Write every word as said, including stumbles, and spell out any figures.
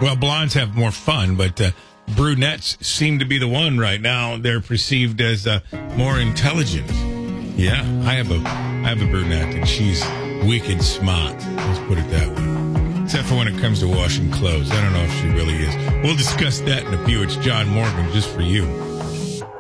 Well, blondes have more fun, but uh, brunettes seem to be the one right now. They're perceived as uh, more intelligent. Yeah, I have a I have a brunette, and she's wicked smart. Let's put it that way. Except for when it comes to washing clothes. I don't know if she really is. We'll discuss that in a few. It's John Morgan, just for you.